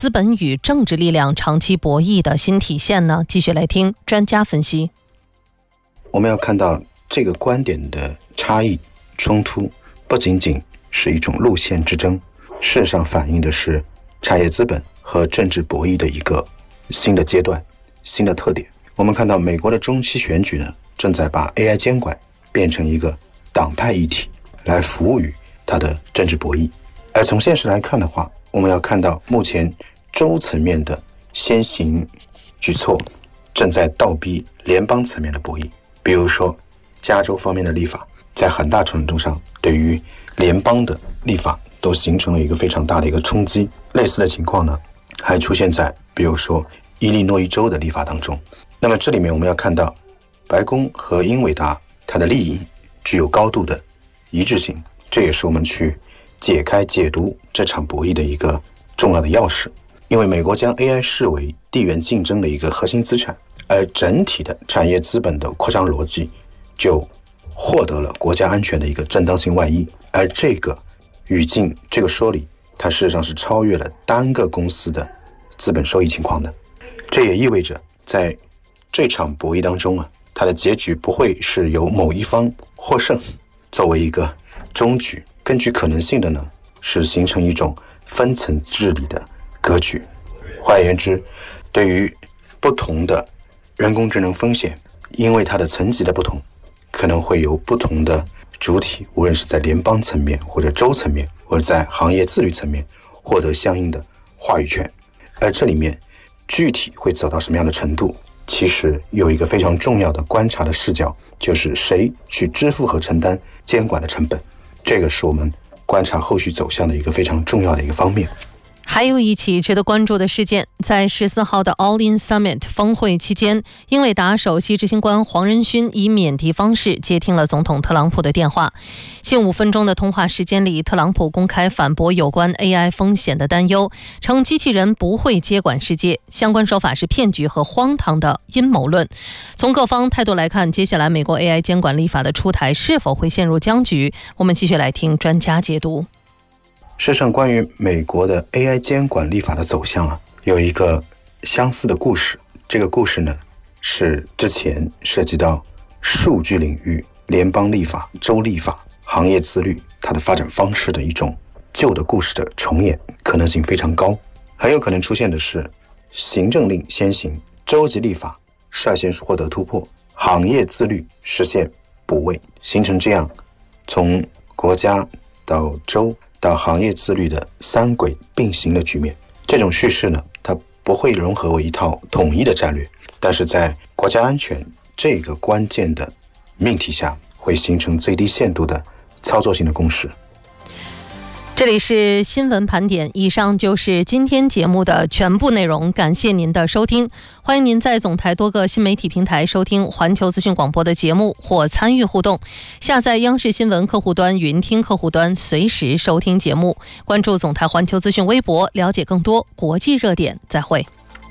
资本与政治力量长期博弈的新体现呢？继续来听专家分析。 我们要看到这个观点的差异冲突，不仅仅是一种路线之争，事实上反映的是产业资本和政治博弈的一个新的阶段、新的特点。我们看到美国的中期选举呢，正在把 AI 监管变成一个党派议题，来服务于它的政治博弈。而从现实来看的话，我们要看到目前州层面的先行举措正在倒逼联邦层面的博弈。比如说加州方面的立法，在很大程度上对于联邦的立法都形成了一个非常大的一个冲击。类似的情况呢，还出现在比如说伊利诺伊州的立法当中。那么这里面我们要看到白宫和英伟达它的利益具有高度的一致性，这也是我们去解读这场博弈的一个重要的钥匙。因为美国将 AI 视为地缘竞争的一个核心资产，而整体的产业资本的扩张逻辑就获得了国家安全的一个正当性外衣。而这个语境，这个说理，它事实上是超越了单个公司的资本收益情况的。这也意味着在这场博弈当中啊，它的结局不会是由某一方获胜作为一个终局，根据可能性的呢，是形成一种分层治理的格局。换言之，对于不同的人工智能风险，因为它的层级的不同，可能会由不同的主体，无论是在联邦层面或者州层面，或者在行业自律层面获得相应的话语权。而这里面具体会走到什么样的程度，其实有一个非常重要的观察的视角，就是谁去支付和承担监管的成本。这个是我们观察后续走向的一个非常重要的一个方面。 还有一起值得关注的事件，在14号的 All In Summit 峰会期间，英伟达首席执行官黄仁勋以免提方式接听了总统特朗普的电话。近5分钟的通话时间里，特朗普公开反驳有关 AI 风险的担忧，称机器人不会接管世界，相关说法是骗局和荒唐的阴谋论。从各方态度来看，接下来美国 AI 监管立法的出台是否会陷入僵局？我们继续来听专家解读。 事实上，关于美国的 AI 监管立法的走向啊，有一个相似的故事。这个故事呢，是之前涉及到数据领域、联邦立法、州立法、行业自律它的发展方式的一种旧的故事的重演，可能性非常高。很有可能出现的是行政令先行，州级立法率先获得突破，行业自律实现补位，形成这样从国家到州到行业自律的三轨并行的局面。这种叙事呢，它不会融合为一套统一的战略，但是在国家安全这个关键的命题下，会形成最低限度的操作性的共识。 这里是新闻盘点，以上就是今天节目的全部内容，感谢您的收听。欢迎您在总台多个新媒体平台收听环球资讯广播的节目或参与互动，下载央视新闻客户端、云听客户端，随时收听节目。关注总台环球资讯微博，了解更多国际热点。再会。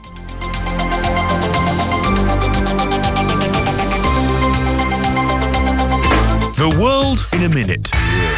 The world in a minute。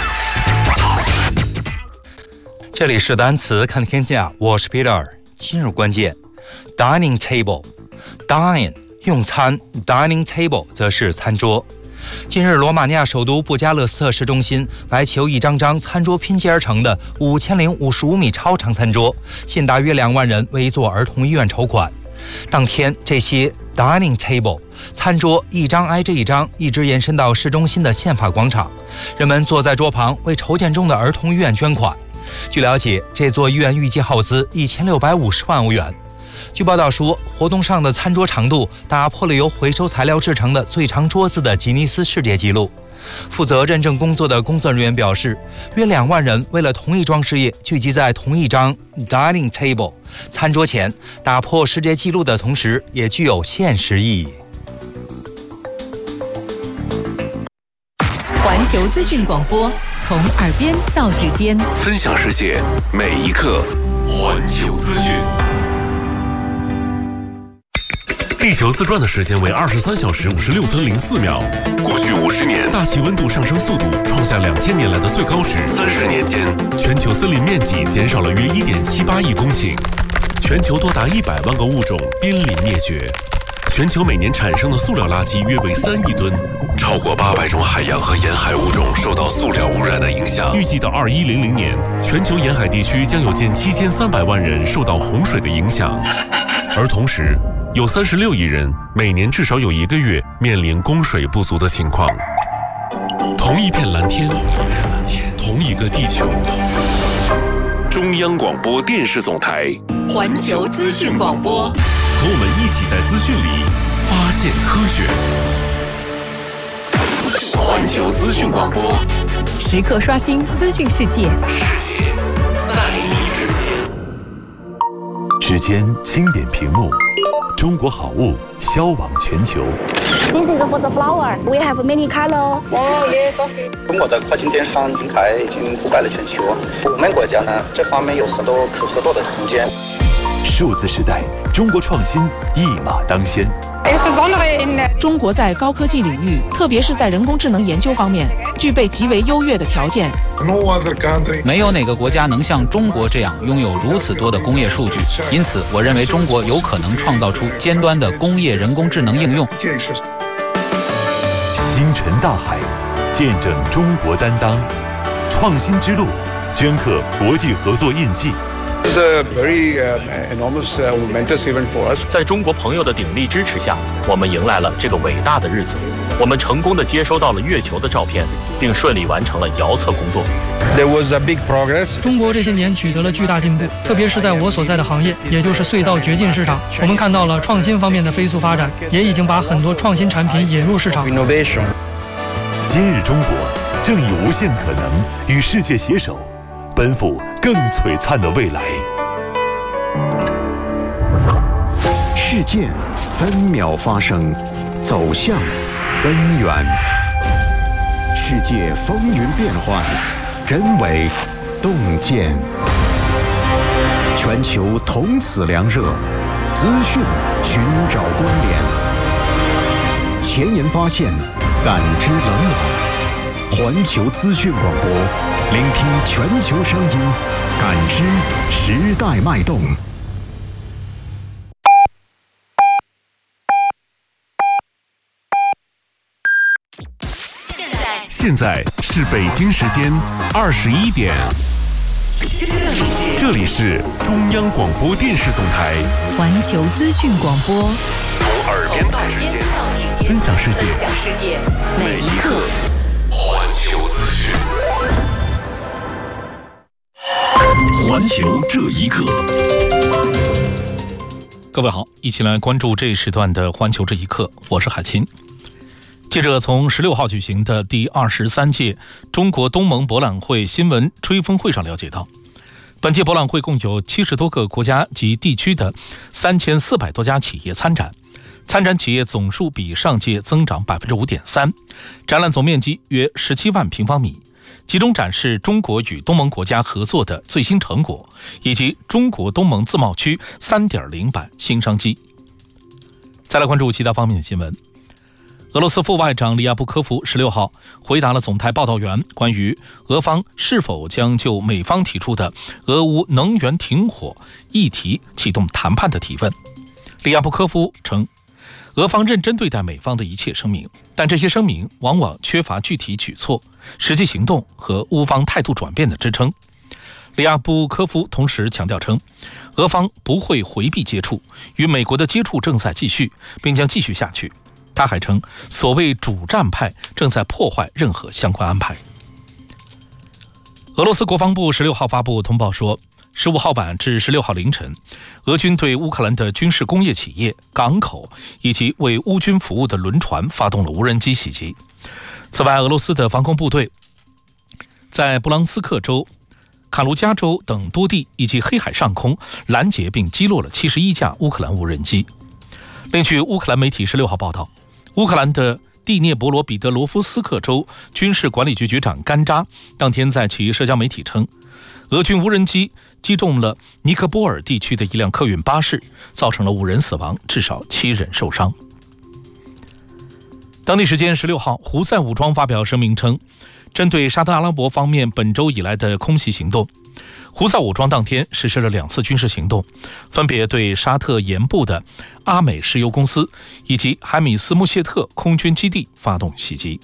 这里是单词看天下，我是 Peter。今日关键 ：dining table。dine 用餐 ，dining table 则是餐桌。近日，罗马尼亚首都布加勒斯特市中心白求一张张餐桌拼接而成的5055米超长餐桌，吸引大约2万人为一座儿童医院筹款。当天，这些 dining table 餐桌一张挨着一张，一直延伸到市中心的宪法广场，人们坐在桌旁为筹建中的儿童医院捐款。据了解，这座医院预计耗资1650万欧元。据报道说，活动上的餐桌长度打破了由回收材料制成的最长桌子的吉尼斯世界纪录。负责认证工作的工作人员表示，约2万人为了同一装饰业聚集在同一张 dining table 餐桌前，打破世界纪录的同时，也具有现实意义。 环球资讯广播，从耳边到指尖， 分享世界每一刻。环球资讯。地球自转的时间为23小时56分04秒。过去50年，大气温度上升速度创下2000年来的最高值。30年间，全球森林面积减少了约1.78亿公顷。 全球多达100万个物种濒临灭绝。全球每年产生的塑料垃圾约为3亿吨，超过800种海洋和沿海物种受到塑料污染的影响。预计到2100年，全球沿海地区将有近7300万人受到洪水的影响，而同时，有36亿人每年至少有1个月面临供水不足的情况。同一片蓝天，同一个地球。中央广播电视总台， 环球资讯广播， 和我们一起在资讯里发现科学。 环球资讯广播，时刻刷新资讯世界， 世界在你之间。 指尖轻点屏幕，中国好物销往全球。 This is for the flower. We have many color. Oh yes, okay. 中国的跨境电商平台已经覆盖了全球。我们国家呢，这方面有很多可合作的空间。 数字时代，中国创新一马当先。 中国在高科技领域，特别是在人工智能研究方面，具备极为优越的条件。 没有哪个国家能像中国这样拥有如此多的工业数据，因此我认为中国有可能创造出尖端的工业人工智能应用。 星辰大海，见证中国担当，创新之路，镌刻国际合作印记。 It's a very enormous momentous event for us. 在中国朋友的鼎力支持下，我们迎来了这个伟大的日子。我们成功地接收到了月球的照片，并顺利完成了遥测工作。 There was a big progress. 中国这些年取得了巨大进步，特别是在我所在的行业，也就是隧道掘进市场，我们看到了创新方面的飞速发展，也已经把很多创新产品引入市场。 今日中国正以无限可能与世界携手，奔赴更璀璨的未来。 事件分秒发生，走向根源。世界风云变幻，真伪洞见。全球同此凉热，资讯寻找关联。前沿发现，感知冷暖。环球资讯广播，聆听全球声音，感知时代脉动。 现在是北京时间21点，这里是中央广播电视总台环球资讯广播， 从耳边到指尖，分享世界，每一刻。环球资讯，环球这一刻。 各位好，一起来关注这一时段的环球这一刻，我是海清。记者从16号举行的第23届中国东盟博览会新闻吹风会上了解到，本届博览会共有70多个国家及地区的3400多家企业参展，参展企业总数比上届增长 5.3%， 展览总面积约17万平方米，集中展示中国与东盟国家合作的最新成果，以及中国东盟自贸区 3.0 版新商机。再来关注其他方面的新闻。俄罗斯副外长里亚布科夫16号回答了总台报道员关于俄方是否将就美方提出的俄乌能源停火议题启动谈判的提问。里亚布科夫称，俄方认真对待美方的一切声明，但这些声明往往缺乏具体举措、实际行动和乌方态度转变的支撑。里亚布科夫同时强调称，俄方不会回避接触，与美国的接触正在继续，并将继续下去。他还称，所谓主战派正在破坏任何相关安排。俄罗斯国防部16号发布通报说，15号晚至16号凌晨，俄军对乌克兰的军事工业企业、港口以及为乌军服务的轮船发动了无人机袭击。此外，俄罗斯的防空部队在布朗斯克州、卡卢加州等多地以及黑海上空拦截并击落了71架乌克兰无人机。另据乌克兰媒体16号报道，乌克兰的蒂涅博罗彼得罗夫斯克州军事管理局局长甘扎当天在其社交媒体称，俄军无人机击中了尼科波尔地区的一辆客运巴士，造成了5人死亡，至少7人受伤。当地时间16号，胡塞武装发表声明称， 针对沙特阿拉伯方面本周以来的空袭行动，胡塞武装当天实施了2次军事行动，分别对沙特沿部的阿美石油公司以及海米斯穆谢特空军基地发动袭击。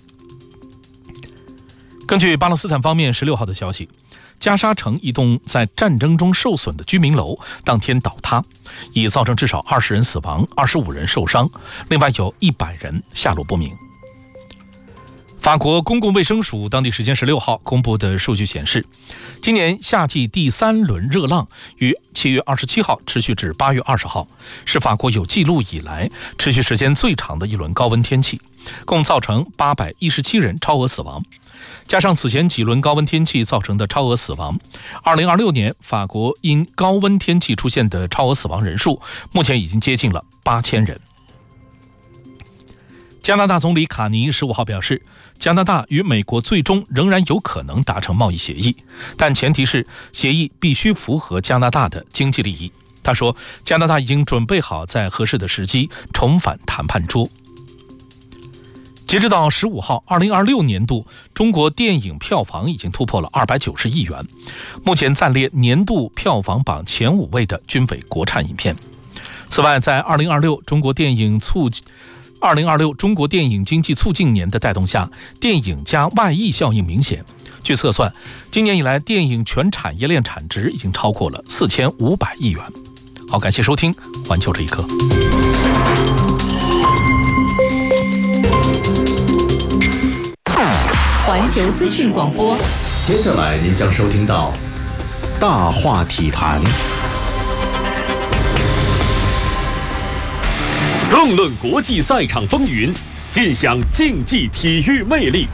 根据巴勒斯坦方面16号的消息，加沙城一栋在战争中受损的居民楼当天倒塌，已造成至少20人死亡，25人受伤，另外有100人下落不明。法国公共卫生署当地时间16号公布的数据显示，今年夏季第3轮热浪于7月27号持续至8月20号，是法国有记录以来持续时间最长的一轮高温天气，共造成817人超额死亡。加上此前几轮高温天气造成的超额死亡，2026年法国因高温天气出现的超额死亡人数目前已经接近了8000人。加拿大总理卡尼15号表示，加拿大与美国最终仍然有可能达成贸易协议，但前提是协议必须符合加拿大的经济利益。他说，加拿大已经准备好在合适的时机重返谈判桌。截止到15号，2026年度中国电影票房已经突破了290亿元，目前暂列年度票房榜前5位的均为国产影片。此外，在2026中国电影经济促进年的带动下，电影加外溢效应明显。据测算，今年以来电影全产业链产值已经超过了4500亿元。好，感谢收听环球这一刻。 环球资讯广播， 接下来您将收听到大话体坛。 纵论国际赛场风云，尽享竞技体育魅力。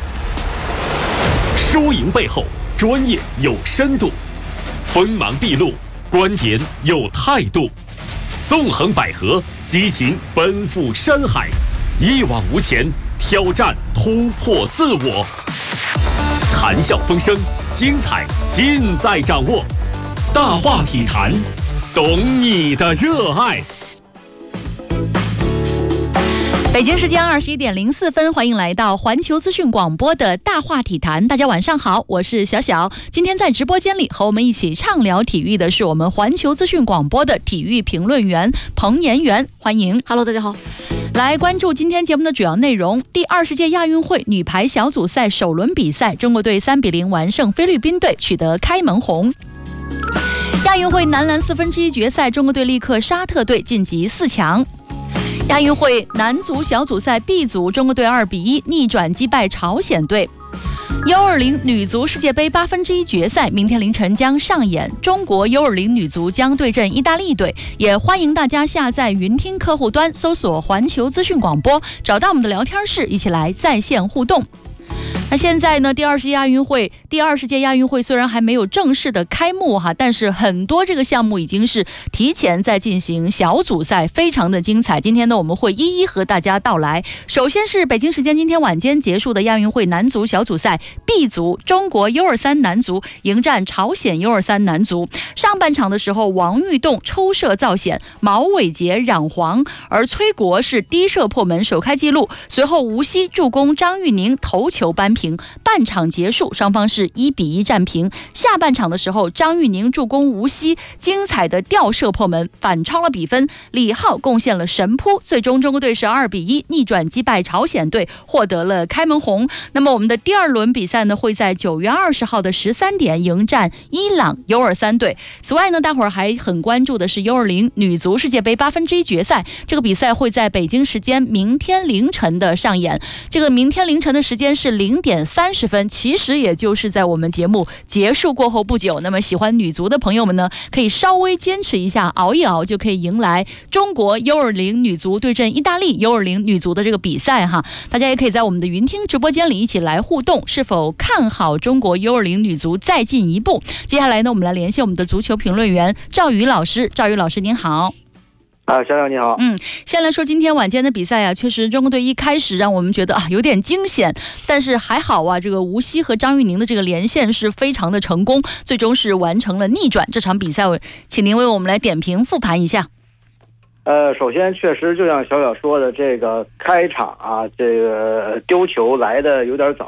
输赢背后，专业有深度；锋芒毕露，观点有态度。纵横捭阖，激情奔赴山海，一往无前，挑战突破自我。谈笑风生，精彩尽在掌握。大话体坛，懂你的热爱。 北京时间21点04分，欢迎来到环球资讯广播的大话体坛。大家晚上好，我是小小。今天在直播间里和我们一起畅聊体育的是我们环球资讯广播的体育评论员彭延元，欢迎。 Hello， 大家好。 来关注今天节目的主要内容。第20届亚运会女排小组赛首轮比赛，中国队3比0完胜菲律宾队，取得开门红。亚运会男篮1/4决赛，中国队力克沙特队晋级4强。亚运会男足小组赛 B 组，中国队2比1逆转击败朝鲜队。U20女足世界杯1/8决赛明天凌晨将上演，中国 U20女足将对阵意大利队。也欢迎大家下载云听客户端，搜索环球资讯广播，找到我们的聊天室，一起来在线互动。那现在呢，第20届亚运会虽然还没有正式的开幕哈，但是很多这个项目已经是提前在进行小组赛，非常的精彩。今天呢，我们会一一和大家道来。首先是北京时间今天晚间结束的亚运会男足小组赛 B 组，中国 U23男足迎战朝鲜 U23男足。上半场的时候，王玉栋抽射造险，毛伟杰染黄，而崔国是低射破门首开纪录。随后吴曦助攻张玉宁头球扳平。半场结束，双方是1比1战平。下半场的时候，张玉宁助攻吴曦精彩的吊射破门，反超了比分。李浩贡献了神扑，最终中国队是2比1逆转击败朝鲜队，获得了开门红。那么我们的第2轮比赛呢，会在9月20号的13点迎战伊朗 U23队。此外呢，大伙儿还很关注的是 U20女足世界杯1/8决赛，这个比赛会在北京时间明天凌晨的上演。这个明天凌晨的时间是0点30分，其实也就是在我们节目结束过后不久。那么喜欢女足的朋友们呢，可以稍微坚持一下，熬一熬，就可以迎来中国 U20女足对阵意大利 U20女足的这个比赛哈。大家也可以在我们的云听直播间里一起来互动，是否看好中国 U20女足再进一步？接下来呢，我们来连线我们的足球评论员赵宇老师。赵宇老师您好。 小小你好。 先来说今天晚间的比赛啊，确实中国队一开始让我们觉得有点惊险，但是还好啊，这个吴曦和张玉宁的这个连线是非常的成功，最终是完成了逆转。这场比赛，请您为我们来点评复盘一下。 首先确实就像小小说的，这个开场啊，这个丢球来的有点早，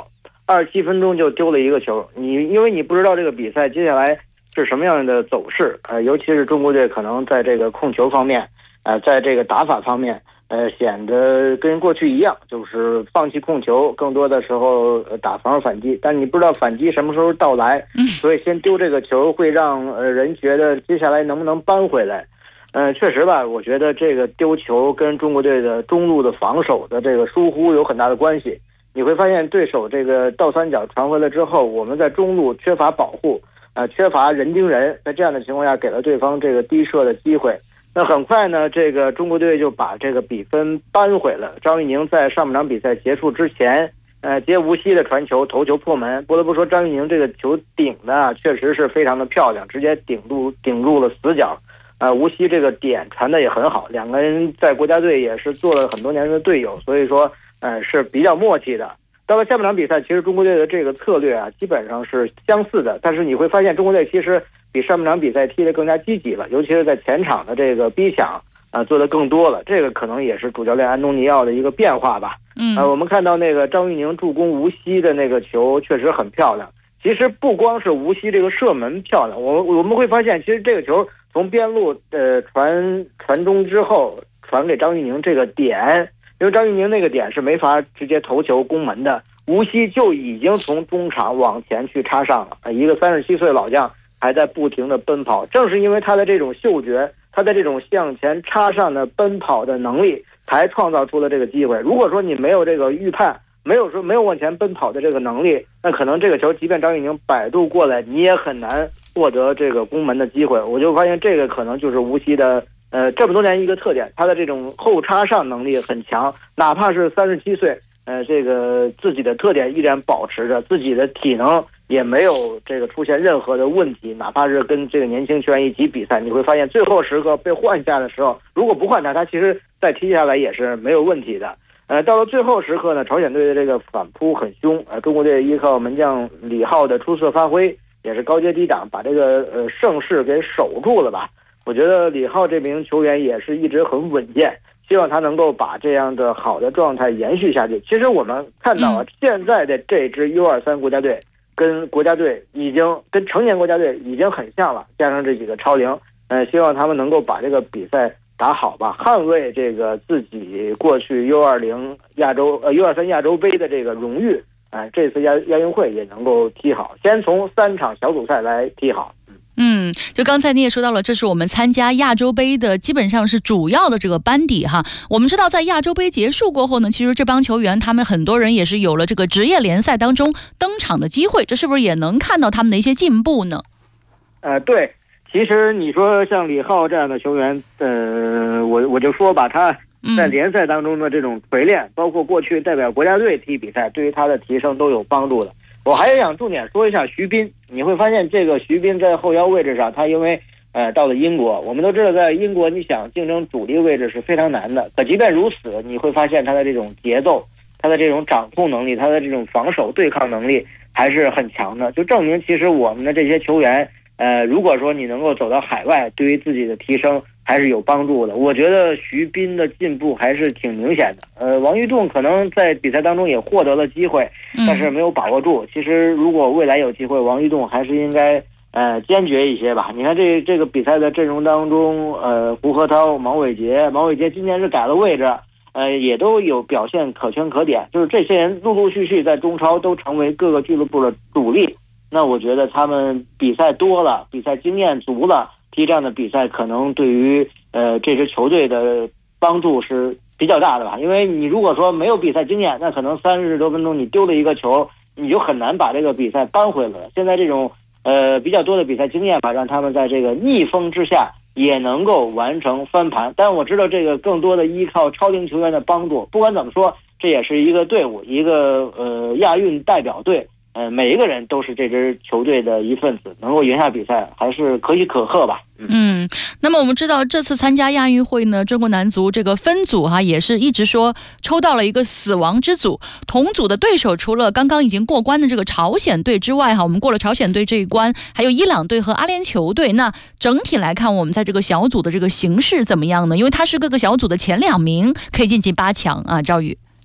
27分钟就丢了一个球。因为你不知道这个比赛接下来是什么样的走势，尤其是中国队可能在这个控球方面，在这个打法方面，显得跟过去一样，就是放弃控球，更多的时候打防守反击，但你不知道反击什么时候到来，所以先丢这个球会让人觉得接下来能不能扳回来。确实吧，我觉得这个丢球跟中国队的中路的防守的这个疏忽有很大的关系。你会发现对手这个倒三角传回来之后，我们在中路缺乏保护，缺乏人盯人，在这样的情况下给了对方这个低射的机会。那很快呢，这个中国队就把这个比分扳回了。张玉宁在上半场比赛结束之前，接吴曦的传球，头球破门。不得不说，张玉宁这个球顶的确实是非常的漂亮，直接顶入了死角。吴曦这个点传的也很好，两个人在国家队也是做了很多年的队友，所以说是比较默契的。到了下半场比赛，其实中国队的这个策略基本上是相似的，但是你会发现中国队其实比上半场比赛踢得更加积极了，尤其是在前场的这个逼抢做得更多了，这个可能也是主教练安东尼奥的一个变化吧。我们看到那个张玉宁助攻吴曦的那个球确实很漂亮。其实不光是无锡这个射门漂亮，我们会发现，其实这个球从边路传中之后传给张玉宁这个点，因为张玉宁那个点是没法直接头球攻门的，无锡就已经从中场往前去插上了，一个37岁老将还在不停的奔跑，正是因为他的这种嗅觉，他的这种向前插上的奔跑的能力，才创造出了这个机会。如果说你没有这个预判，没有往前奔跑的这个能力，那可能这个球即便张玉宁摆渡过来，你也很难获得这个攻门的机会。我就发现这个可能就是无锡的这么多年一个特点，他的这种后插上能力很强，哪怕是37岁，这个自己的特点依然保持着，自己的体能也没有这个出现任何的问题，哪怕是跟这个年轻球员一起比赛，你会发现最后时刻被换下的时候，如果不换他其实再踢下来也是没有问题的。到了最后时刻呢，朝鲜队的这个反扑很凶，中国队依靠门将李浩的出色发挥，也是高接低挡，把这个胜势给守住了吧。我觉得李浩这名球员也是一直很稳健，希望他能够把这样的好的状态延续下去。其实我们看到现在的这支 U23 国家队跟国家队跟成年国家队已经很像了，加上这几个超龄，希望他们能够把这个比赛打好吧，捍卫这个自己过去 U23 亚洲杯的这个荣誉，这次亚运会也能够踢好，先从3场小组赛来踢好。 就刚才你也说到了，这是我们参加亚洲杯的基本上是主要的这个班底哈。我们知道在亚洲杯结束过后呢，其实这帮球员他们很多人也是有了这个职业联赛当中登场的机会，这是不是也能看到他们的一些进步呢？ 对，其实你说像李浩这样的球员，我就说吧，他在联赛当中的这种锤炼，包括过去代表国家队踢比赛，对于他的提升都有帮助的。我还想重点说一下徐斌，你会发现这个徐斌在后腰位置上，他因为到了英国，我们都知道在英国你想竞争主力位置是非常难的，可即便如此，你会发现他的这种节奏，他的这种掌控能力，他的这种防守对抗能力还是很强的，就证明其实我们的这些球员如果说你能够走到海外，对于自己的提升还是有帮助的。我觉得徐斌的进步还是挺明显的。王玉栋可能在比赛当中也获得了机会，但是没有把握住。其实如果未来有机会，王玉栋还是应该坚决一些吧。你看这个比赛的阵容当中，胡河涛、毛伟杰今年是改了位置，也都有表现可圈可点。就是这些人陆陆续续在中超都成为各个俱乐部的主力。那我觉得他们比赛多了，比赛经验足了，踢这样的比赛可能对于这支球队的帮助是比较大的吧。因为你如果说没有比赛经验，那可能30多分钟你丢了一个球，你就很难把这个比赛扳回来了。现在这种比较多的比赛经验吧，让他们在这个逆风之下也能够完成翻盘。但我知道这个更多的依靠超龄球员的帮助。不管怎么说，这也是一个队伍，一个亚运代表队。每一个人都是这支球队的一份子，能够赢下比赛还是可喜可贺吧。 那么我们知道这次参加亚运会呢，中国男足这个分组也是一直说抽到了一个死亡之组，同组的对手除了刚刚已经过关的这个朝鲜队之外我们过了朝鲜队这一关，还有伊朗队和阿联酋队。那整体来看，我们在这个小组的这个形势怎么样呢？因为它是各个小组的前2名，可以晋级8强啊，赵宇。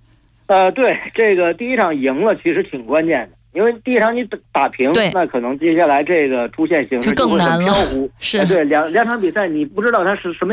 对，这个第一场赢了其实挺关键的，因为第一场你打平，那可能接下来这个出现形势就更难了。 是对两场比赛你不知道它是什么样。